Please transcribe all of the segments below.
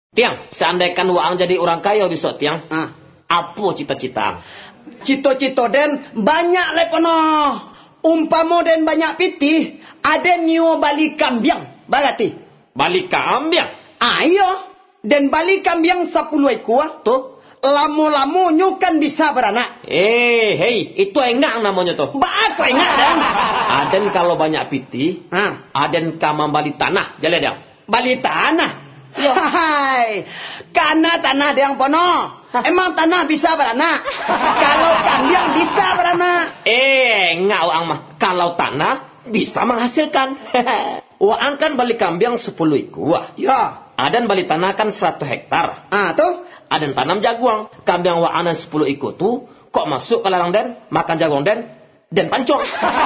Tiang, seandainya waang jadi orang kaya besok tiang. Apa cita-cita? Cito-cito den banyak lepono. Umpamo den banyak pitih, ada nyo balik kambiang. Bagati. Balik kambiang? Ayo. Den balik kambiang 10 ekor. Tuh. Lamu-lamu nyo kan bisa beranak. Hei, itu enggak namanya tuh. Apa enggak dan? Aden kalau banyak pitih, aden kamam balik tanah, jalan dia. Balik tanah? Hai, karena tanah yang pono. Emang tanah bisa beranak? Kalau kambing bisa beranak. Enggak waang mah. Kalau tanah bisa menghasilkan. Waang kan balik kambing 10 ekor. Ya. Adan balik tanah kan 100 hektar. Tuh. Adan tanam jaguang. Kambing waang 10 ekor tuh kok masuk ke ladang den, makan jaguang den pancong.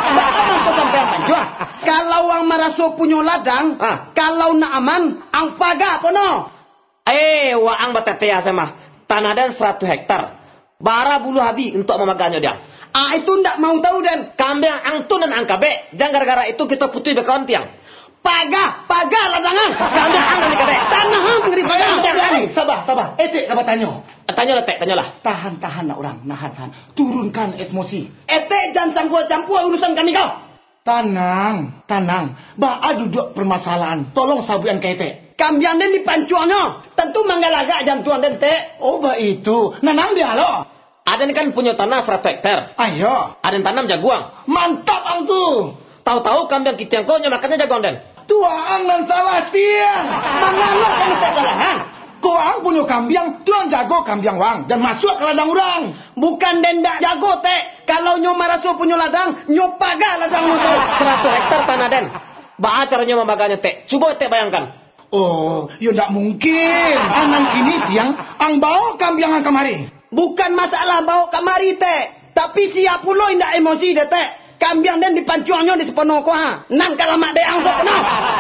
Apa sampai pancong? Kalau wang maraso punya ladang, kalau nak aman, ang paga pono. Waang batetea sama. Tanah dan 100 hektar. Bara bulu habi untuk memaganya dia. Itu ndak mau tahu dan. Kambing angtun dan angkabe. Jangan gara-gara itu kita putih bekawan tiang. Paga ladangan. Kambing ang dan kabe. Tanah ang ngeri paga. Sabar. Etik kabar tanya. Tanyalah. Tahan nak orang. Nahan. Turunkan emosi. Etek jangan campur urusan kami kau. Tenang. Ba'a duduk permasalahan. Tolong sabuan kete. Kambiang den dipancuannya. Tentu manggalaga jantuan den te. Oh, itu. Nanang dia lo. Aden kan punya tanah 100 hektar. Ayo. Aden tanam jaguang. Mantap ang tu. Tahu-tahu kambing kita yang kau makannya jaguang den. Tuang dan salah tiang. Mangalo kan tak salahan. Kau ang punya kambing, tuang jago kambing wang. Dan masuk ke ladang orang. Bukan dendak jago te. Kalau nyo maraso punya ladang, nyo paga ladang nyo. 100 hektar tanah den. Ba'a caranya membaganya te. Coba te bayangkan. Oh, ya tidak mungkin. Anan ini tiang, ang bawa kambing ang kamari. Bukan masalah bawa kamari te. Tapi siap pulo indak emosi de te. Kambing den dipancuannya di sepenuh ko ha. Nang kalamak de ang sepenuh.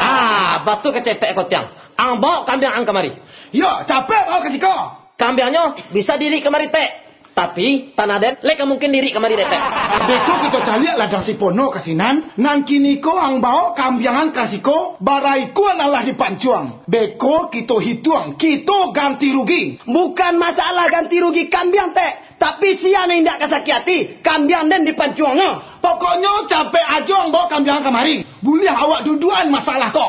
Batu kecetek ko tiang. Ang bawa kambing ang kamari. Ya, capek bawa kasih kau. Kambingnya bisa diri kamari te. Tapi tanah den leka mungkin diri kamari de te. Beko kita cari ladang si pono kasinan. Nang kini ko ang bawa kambiangan kasih ko. Barai ko adalah dipancuang. Beko kita hitung. Kita ganti rugi. Bukan masalah ganti rugi kambing te. Tapi siapa yang tidak kesakiati, kambing den dipancuangnya. Pokoknya capek aja ang bawa kambing kamari. Boleh awak duduan masalah kok.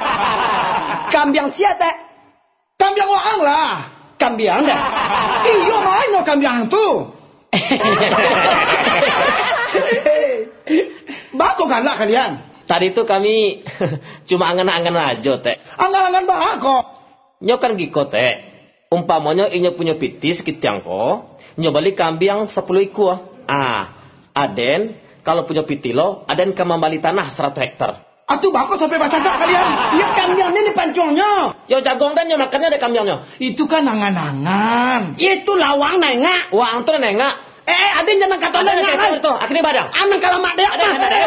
Kambing siapa te? Kambing waang lah. Kambing dah. Iyo mana kambing tu? Bako galak kalian. Tadi itu kami cuma angan-angan aja teh. Angan-angan bako. Nyo kan giko teh. Umpamanya inyo punya pitis kitiang ko. Nyo balik kambing 10 ekor. Aden kalau punya pitilo, aden kamambali tanah 100 hektar. Atuh bako sampai baca kalian. Iya kambingnya di pancongnya. Yo jagong dan yo makannya ada kambingnya. Itu kan angan-angan. Itu lawang nengak. Wang tuh nengak. Aden jangan kata nengak. Itu akhirnya badang. Anak kalau mak dia apa?